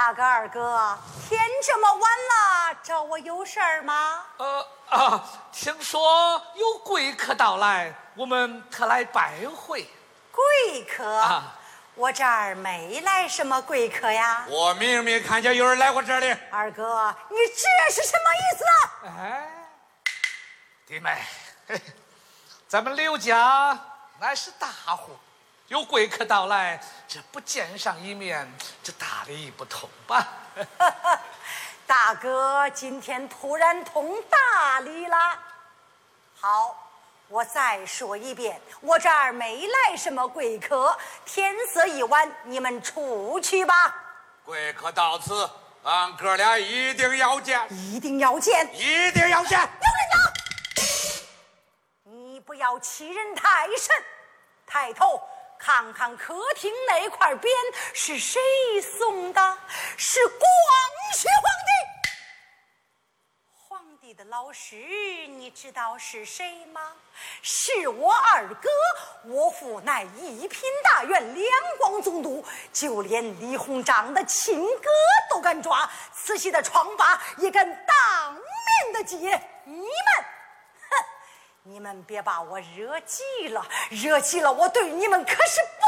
大哥二哥，天这么晚了，找我有事儿吗？ 听说有贵客到来，我们特来拜会。 贵客？我这儿没来什么贵客呀。 我明明看见有人来过这里。 二哥，你这是什么意思啊？ 哎，弟妹，咱们刘家乃是大户，有贵客到来，这不见上一面，这大礼不同吧？ 大哥今天突然通大礼了。好，我再说一遍，我这儿没来什么贵客，天色已晚，你们出去吧。 贵客到此，俺哥俩一定要见， 一定要见， 一定要见。 有人呐！你不要欺人太甚，抬头看看客厅那块匾是谁送的？是光绪皇帝。皇帝的老师，你知道是谁吗？是我二哥，我父乃一品大员，两广总督，就连李鸿章的亲哥都敢抓，慈禧的疮疤也敢当面的揭。你们，哼！你们别把我惹急了，惹急了我对你们可是不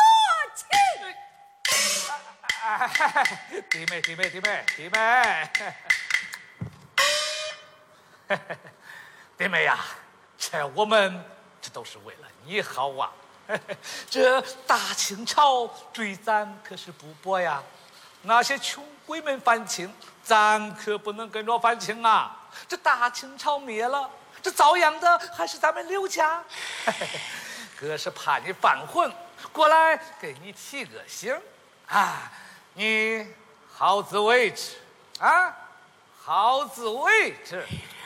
客气。 弟妹，弟妹呀，这我们这都是为了你好啊！这大清朝对咱可是不薄呀，那些穷鬼们反清，咱可不能跟着反清啊！这大清朝灭了，这遭殃的还是咱们刘家。哥是怕你犯浑，过来给你提个醒啊！你好自为之啊，好自为之。